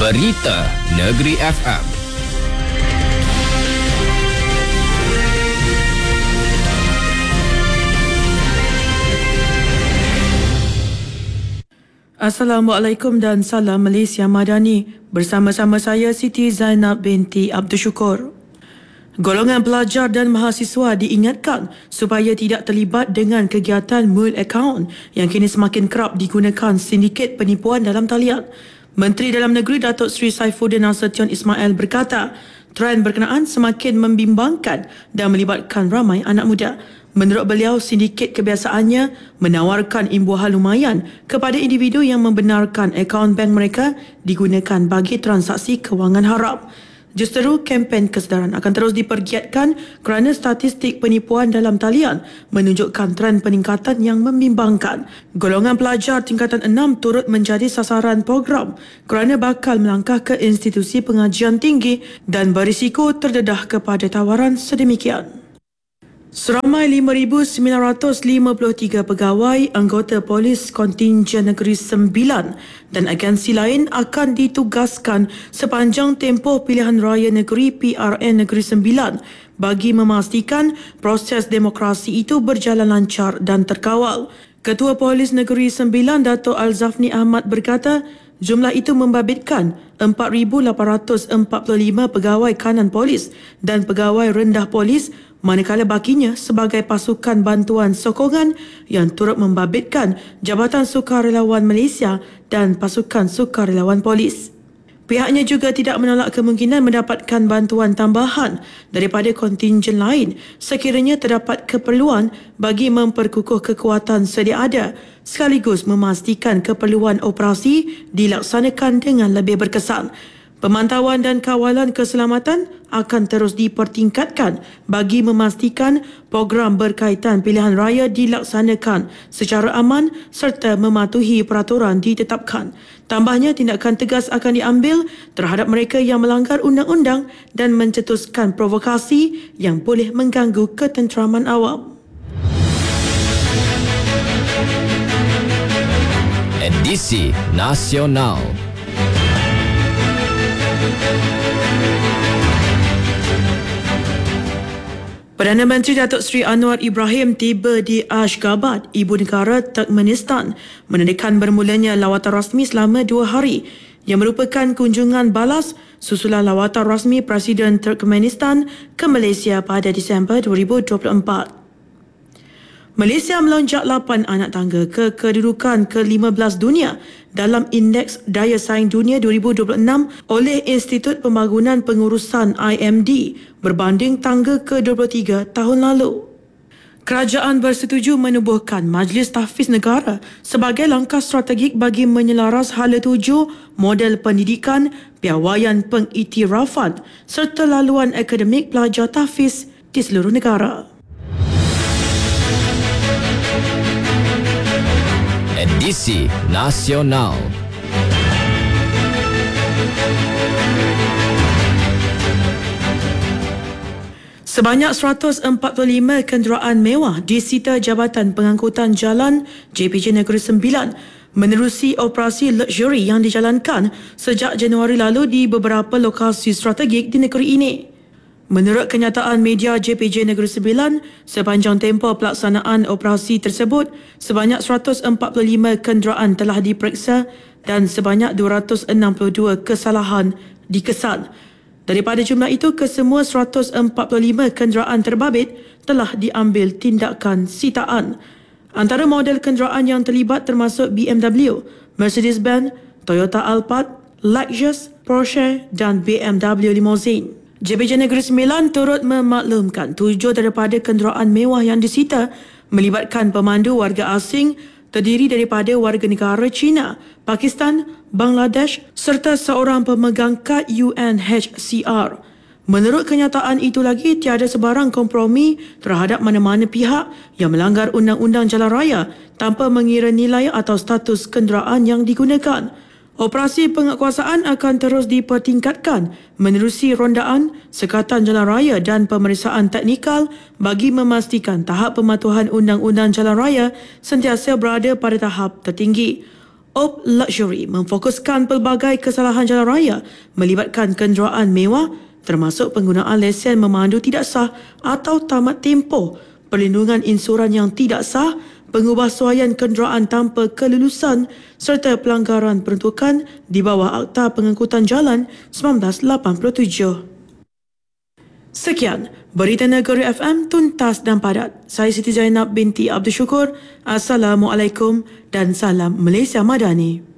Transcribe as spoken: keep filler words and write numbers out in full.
Berita Negeri F M. Assalamualaikum dan salam Malaysia Madani. Bersama-sama saya Siti Zainab binti Abdul Syukur. Golongan pelajar dan mahasiswa diingatkan supaya tidak terlibat dengan kegiatan mule account yang kini semakin kerap digunakan sindiket penipuan dalam talian. Menteri Dalam Negeri Datuk Seri Saifuddin Nasution Ismail berkata, trend berkenaan semakin membimbangkan dan melibatkan ramai anak muda. Menurut beliau, sindiket kebiasaannya menawarkan imbuhan lumayan kepada individu yang membenarkan akaun bank mereka digunakan bagi transaksi kewangan haram. Justeru, kempen kesedaran akan terus dipergiatkan kerana statistik penipuan dalam talian menunjukkan trend peningkatan yang membimbangkan. Golongan pelajar tingkatan enam turut menjadi sasaran program kerana bakal melangkah ke institusi pengajian tinggi dan berisiko terdedah kepada tawaran sedemikian. Seramai lima ribu sembilan ratus lima puluh tiga pegawai, anggota polis kontingen Negeri Sembilan dan agensi lain akan ditugaskan sepanjang tempoh pilihan raya negeri P R N Negeri Sembilan bagi memastikan proses demokrasi itu berjalan lancar dan terkawal. Ketua Polis Negeri Sembilan, Dato' Al-Zafni Ahmad berkata, jumlah itu membabitkan empat ribu lapan ratus empat puluh lima pegawai kanan polis dan pegawai rendah polis, manakala bakinya sebagai pasukan bantuan sokongan yang turut membabitkan Jabatan Sukarelawan Malaysia dan pasukan sukarelawan polis. Pihaknya juga tidak menolak kemungkinan mendapatkan bantuan tambahan daripada kontingen lain sekiranya terdapat keperluan bagi memperkukuh kekuatan sedia ada sekaligus memastikan keperluan operasi dilaksanakan dengan lebih berkesan. Pemantauan dan kawalan keselamatan akan terus dipertingkatkan bagi memastikan program berkaitan pilihan raya dilaksanakan secara aman serta mematuhi peraturan ditetapkan. Tambahnya, tindakan tegas akan diambil terhadap mereka yang melanggar undang-undang dan mencetuskan provokasi yang boleh mengganggu ketenteraman awam. Edisi Nasional. Perdana Menteri Datuk Seri Anwar Ibrahim tiba di Ashgabat, ibu negara Turkmenistan, menandakan bermulanya lawatan rasmi selama dua hari yang merupakan kunjungan balas susulan lawatan rasmi Presiden Turkmenistan ke Malaysia pada Disember dua ribu dua puluh empat. Malaysia melonjak lapan anak tangga ke kedudukan ke lima belas dunia dalam Indeks Daya Saing Dunia dua ribu dua puluh enam oleh Institut Pembangunan Pengurusan I M D berbanding tangga ke dua puluh tiga tahun lalu. Kerajaan bersetuju menubuhkan Majlis Tahfiz Negara sebagai langkah strategik bagi menyelaras hala tuju model pendidikan, piawaian pengiktirafan serta laluan akademik pelajar tahfiz di seluruh negara. Edisi Nasional. Sebanyak seratus empat puluh lima kenderaan mewah disita Jabatan Pengangkutan Jalan J P J Negeri Sembilan menerusi operasi luxury yang dijalankan sejak Januari lalu di beberapa lokasi strategik di negeri ini. Menurut kenyataan media J P J Negeri Sembilan, sepanjang tempoh pelaksanaan operasi tersebut, sebanyak seratus empat puluh lima kenderaan telah diperiksa dan sebanyak dua ratus enam puluh dua kesalahan dikesan. Daripada jumlah itu, kesemua seratus empat puluh lima kenderaan terbabit telah diambil tindakan sitaan. Antara model kenderaan yang terlibat termasuk B M W, Mercedes-Benz, Toyota Alphard, Lexus, Porsche dan B M W Limousine. J P J Negeri Sembilan turut memaklumkan tujuh daripada kenderaan mewah yang disita melibatkan pemandu warga asing terdiri daripada warga negara China, Pakistan, Bangladesh serta seorang pemegang kad U N H C R. Menurut kenyataan itu lagi, tiada sebarang kompromi terhadap mana-mana pihak yang melanggar undang-undang jalan raya tanpa mengira nilai atau status kenderaan yang digunakan. Operasi penguatkuasaan akan terus dipertingkatkan menerusi rondaan, sekatan jalan raya dan pemeriksaan teknikal bagi memastikan tahap pematuhan undang-undang jalan raya sentiasa berada pada tahap tertinggi. Op Luxury memfokuskan pelbagai kesalahan jalan raya melibatkan kenderaan mewah termasuk penggunaan lesen memandu tidak sah atau tamat tempoh, perlindungan insuran yang tidak sah, pengubahsuaian kenderaan tanpa kelulusan serta pelanggaran peruntukan di bawah Akta Pengangkutan Jalan seribu sembilan ratus lapan puluh tujuh. Sekian, Berita Negeri F M tuntas dan padat. Saya Siti Zainab binti Abdul Syukur. Assalamualaikum dan salam Malaysia Madani.